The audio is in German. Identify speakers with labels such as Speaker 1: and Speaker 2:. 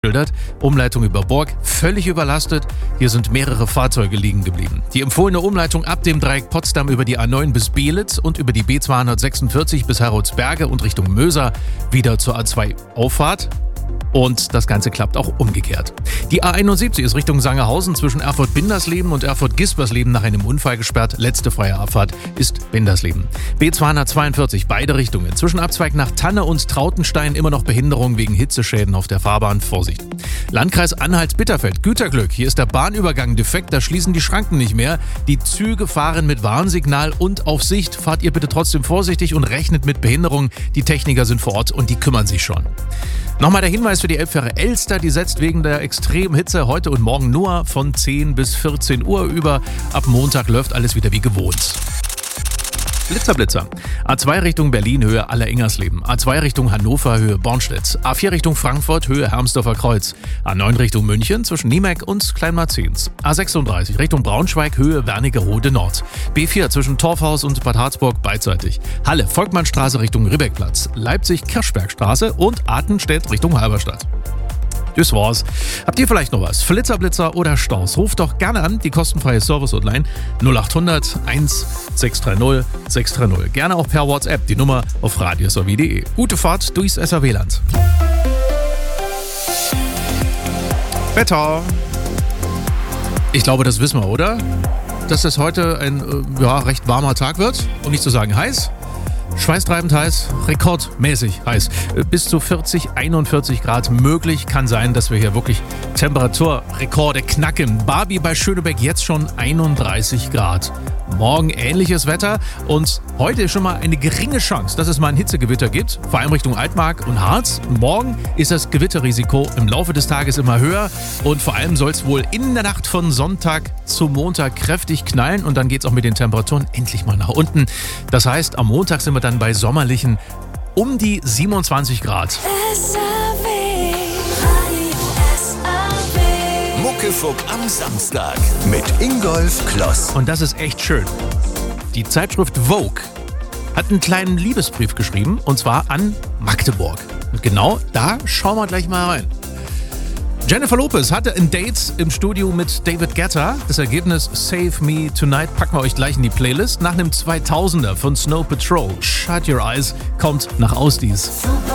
Speaker 1: geschildert. Umleitung über Borg völlig überlastet. Hier sind mehrere Fahrzeuge liegen geblieben. Die empfohlene Umleitung ab dem Dreieck Potsdam über die A9 bis Beelitz und über die B246 bis Heroldsberge und Richtung Möser wieder zur A2 Auffahrt. Und das Ganze klappt auch umgekehrt. Die A71 ist Richtung Sangerhausen zwischen Erfurt-Bindersleben und Erfurt-Gispersleben nach einem Unfall gesperrt. Letzte freie Abfahrt ist Bindersleben. B242, beide Richtungen. Zwischen Abzweig nach Tanne und Trautenstein immer noch Behinderung wegen Hitzeschäden auf der Fahrbahn. Vorsicht. Landkreis Anhalt-Bitterfeld. Güterglück. Hier ist der Bahnübergang defekt, da schließen die Schranken nicht mehr. Die Züge fahren mit Warnsignal und auf Sicht. Fahrt ihr bitte trotzdem vorsichtig und rechnet mit Behinderung. Die Techniker sind vor Ort und die kümmern sich schon. Nochmal der Hinweis für die Elbfähre Elster, die setzt wegen der extremen Hitze heute und morgen nur von 10 bis 14 Uhr über. Ab Montag läuft alles wieder wie gewohnt. Blitzer. A2 Richtung Berlin, Höhe Aller-Ingersleben. A2 Richtung Hannover, Höhe Bornstedt. A4 Richtung Frankfurt, Höhe Hermsdorfer Kreuz. A9 Richtung München, zwischen Niemek und Kleinmarzens. A36 Richtung Braunschweig, Höhe Wernigerode Nord. B4 zwischen Torfhaus und Bad Harzburg beidseitig. Halle, Volkmannstraße Richtung Ribbeckplatz. Leipzig, Kirchbergstraße und Artenstedt Richtung Halberstadt. Das war's. Habt ihr vielleicht noch was? Flitzer oder Staus? Ruft doch gerne an, die kostenfreie Service-Hotline 0800 1630 630. Gerne auch per WhatsApp, die Nummer auf radiosw.de. Gute Fahrt durchs SRW-Land. Wetter. Ich glaube, das wissen wir, oder? Dass es heute ein recht warmer Tag wird, um nicht zu sagen heiß. Schweißtreibend heiß, rekordmäßig heiß. Bis zu 40, 41 Grad möglich. Kann sein, dass wir hier wirklich Temperaturrekorde knacken. Barbie bei Schönebeck jetzt schon 31 Grad. Morgen ähnliches Wetter und heute ist schon mal eine geringe Chance, dass es mal ein Hitzegewitter gibt, vor allem Richtung Altmark und Harz. Morgen ist das Gewitterrisiko im Laufe des Tages immer höher und vor allem soll es wohl in der Nacht von Sonntag zu Montag kräftig knallen und dann geht es auch mit den Temperaturen endlich mal nach unten. Das heißt, am Montag sind wir dann bei sommerlichen um die 27 Grad.
Speaker 2: Muckefuck am Samstag mit Ingolf Kloss.
Speaker 1: Und das ist echt schön. Die Zeitschrift Vogue hat einen kleinen Liebesbrief geschrieben, und zwar an Magdeburg. Und genau da schauen wir gleich mal rein. Jennifer Lopez hatte ein Date im Studio mit David Guetta. Das Ergebnis Save Me Tonight packen wir euch gleich in die Playlist. Nach einem 2000er von Snow Patrol, Shut Your Eyes, kommt nach Ausdies.